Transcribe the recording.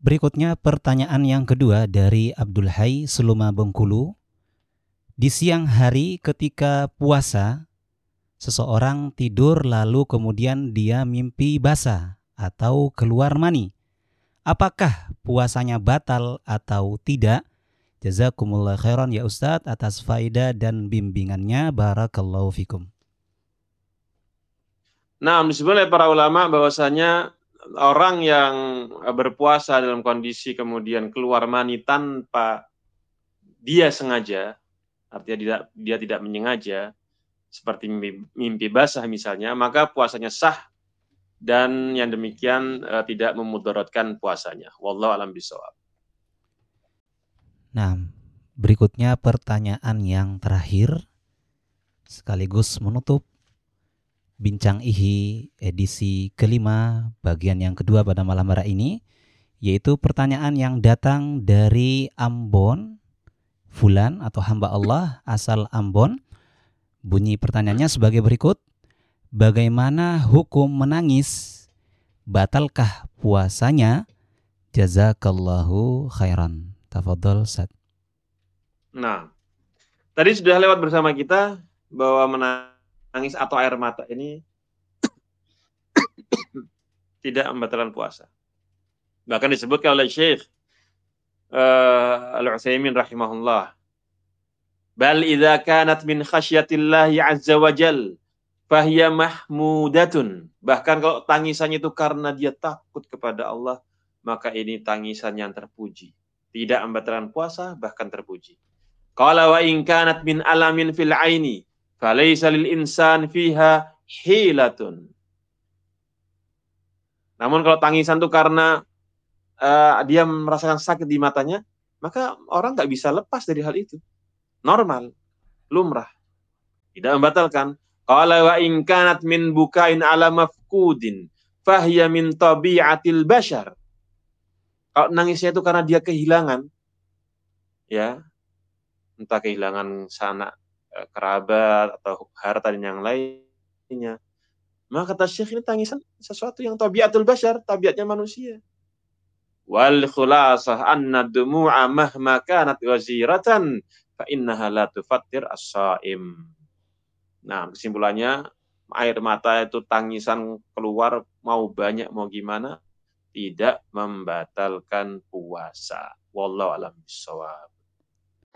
Berikutnya pertanyaan yang kedua dari Abdul Hai Seluma Bengkulu. Di siang hari ketika puasa, seseorang tidur lalu kemudian dia mimpi basah atau keluar mani. Apakah puasanya batal atau tidak? Jazakumullah khairan ya Ustadz atas faedah dan bimbingannya. Barakallahu fikum. Nah, disebut oleh para ulama bahwasanya orang yang berpuasa dalam kondisi kemudian keluar mani tanpa dia sengaja, artinya dia tidak menyengaja, seperti mimpi basah misalnya, maka puasanya sah dan yang demikian tidak memudaratkan puasanya. Wallahu a'lam bishawab. Nah, berikutnya pertanyaan yang terakhir sekaligus menutup Bincang IHI edisi kelima bagian yang kedua pada malam hari ini, yaitu pertanyaan yang datang dari Ambon, Fulan atau hamba Allah asal Ambon. Bunyi pertanyaannya sebagai berikut: bagaimana hukum menangis? Batalkah puasanya? Jazakallahu khairan. Tafadhol Ustaz. Nah, tadi sudah lewat bersama kita bahwa menangis atau air mata ini tidak membatalkan puasa. Bahkan disebutkan oleh Syekh Al-Utsaimin rahimahullah, bal idza kanat min khasyatillahi azza wa jal fahiya mahmudatun. Bahkan kalau tangisannya itu karena dia takut kepada Allah, maka ini tangisan yang terpuji. Tidak membatalkan puasa, bahkan terpuji. Qala wa in kanat min alamin fil aini falaysa lil insan fiha hilatun. Namun kalau tangisan itu karena dia merasakan sakit di matanya, maka orang nggak bisa lepas dari hal itu. Normal, lumrah, tidak membatalkan. Qala wa in kanat min bukain ala mafkudin fahiya min tabi'atil bashar. Kalau nangisnya itu karena dia kehilangan, ya, entah kehilangan sanak kerabat atau harta dan yang lainnya, maka kata Syekh ini tangisan sesuatu yang tabi'atul bashar, tabiatnya manusia. Wal khulasah anna dumu'a mahma kanat waziratan fa innaha la tufattir as-shaim. Nah, kesimpulannya air mata itu tangisan keluar mau banyak mau gimana tidak membatalkan puasa. Wallahu a'lam bishawab.